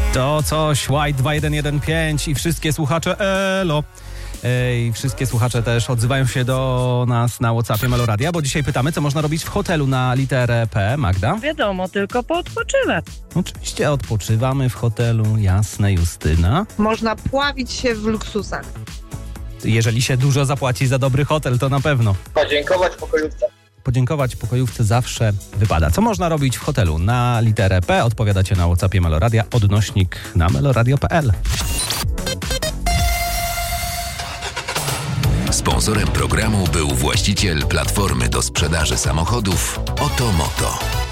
To coś, White 2115 i wszystkie słuchacze elo. I wszystkie słuchacze też odzywają się do nas na WhatsAppie Meloradia, bo dzisiaj pytamy, co można robić w hotelu na literę P. Magda? Wiadomo, tylko poodpoczywać. Oczywiście odpoczywamy w hotelu, jasne, Justyna. Można pławić się w luksusach. Jeżeli się dużo zapłaci za dobry hotel, to na pewno. Podziękować pokojówce. Podziękować pokojówce zawsze wypada. Co można robić w hotelu na literę P? Odpowiadacie na WhatsAppie Meloradia, odnośnik na meloradio.pl. Sponsorem programu był właściciel platformy do sprzedaży samochodów Otomoto.